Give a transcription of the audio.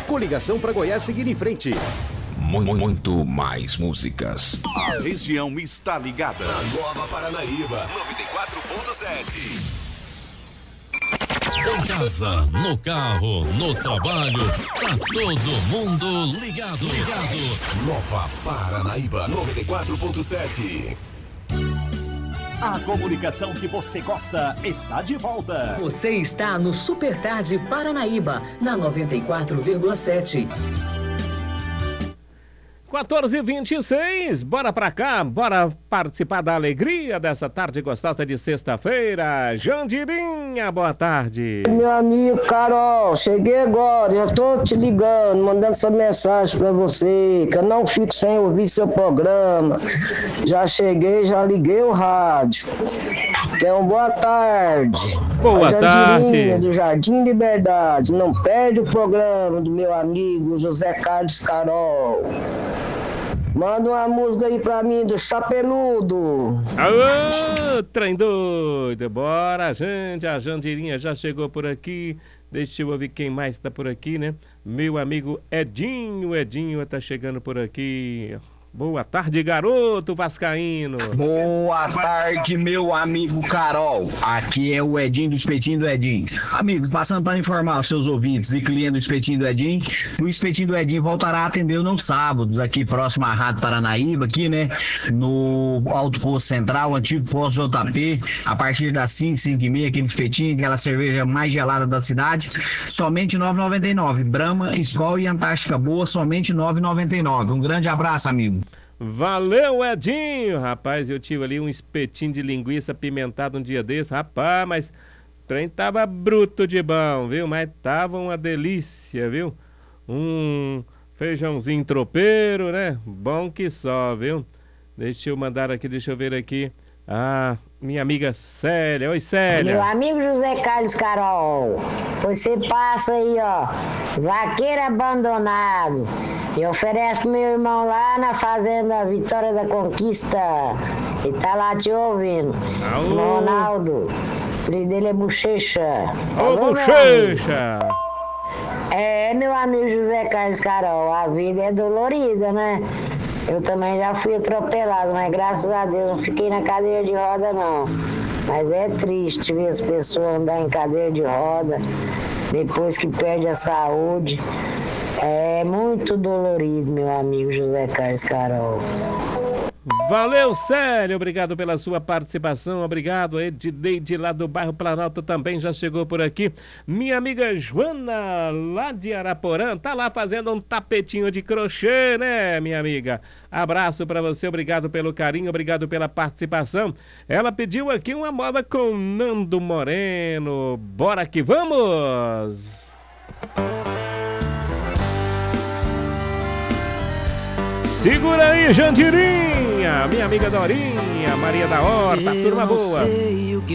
Coligação para Goiás seguir em frente. Muito mais músicas. A região está ligada. Na Nova Paranaíba 94.7. Em casa, no carro, no trabalho, tá todo mundo ligado. Nova Paranaíba 94.7. A comunicação que você gosta está de volta. Você está no Super Tarde Paranaíba, na 94,7. 14h26, bora pra cá, bora participar da alegria dessa tarde gostosa de sexta-feira. Jandirinha, boa tarde. Meu amigo Carol, cheguei agora, já tô te ligando, mandando essa mensagem pra você, que eu não fico sem ouvir seu programa. Já cheguei, já liguei o rádio. Tenham boa tarde. Boa Jandirinha, tarde. do Jardim Liberdade, não perde o programa do meu amigo José Carlos Carol. Manda uma música aí pra mim do Chapeludo. Alô, trem doido, bora, gente, a Jandirinha já chegou por aqui. Deixa eu ouvir quem mais tá por aqui, né? Meu amigo Edinho tá chegando por aqui. Boa tarde, garoto vascaíno. Boa tarde, meu amigo Carol. Aqui é o Edinho do Espetinho do Edinho. Amigo, passando para informar os seus ouvintes e clientes do Espetinho do Edinho, o Espetinho do Edinho voltará a atender no sábado, aqui próximo à Rádio Paranaíba, aqui, né? No Alto Posto Central, antigo Posto JP, a partir das 5h30, aquele espetinho, aquela cerveja mais gelada da cidade, somente R$ 9,99. Brahma, Skol e Antártica Boa, somente R$ 9,99. Um grande abraço, amigo. Valeu, Edinho. Rapaz, eu tive ali um espetinho de linguiça apimentada um dia desse. Rapaz, mas o trem tava bruto de bom, viu? Mas tava uma delícia, viu? Um feijãozinho tropeiro, né? Bom que só, viu? Deixa eu mandar aqui, deixa eu ver aqui. Ah, minha amiga Célia. Oi, Célia. Meu amigo José Carlos Carol, você passa aí, ó, vaqueiro abandonado, e oferece pro meu irmão lá na fazenda Vitória da Conquista, e tá lá te ouvindo. Alô. Ronaldo, o trio dele é Bochecha. Ô, Bochecha. É, meu amigo José Carlos Carol, a vida é dolorida, né? Eu também já fui atropelado, mas graças a Deus não fiquei na cadeira de roda, não. Mas é triste ver as pessoas andar em cadeira de roda depois que perde a saúde. É muito dolorido, meu amigo José Carlos Carol. Valeu, Célio, obrigado pela sua participação, obrigado. Edneide lá do bairro Planalto também já chegou por aqui. Minha amiga Joana, lá de Araporã, tá lá fazendo um tapetinho de crochê, né, minha amiga? Abraço pra você, obrigado pelo carinho, obrigado pela participação. Ela pediu aqui uma moda com Nando Moreno, bora que vamos! Segura aí, Jandirinha, minha amiga Dorinha, Maria da Horta, turma boa. Eu não sei o que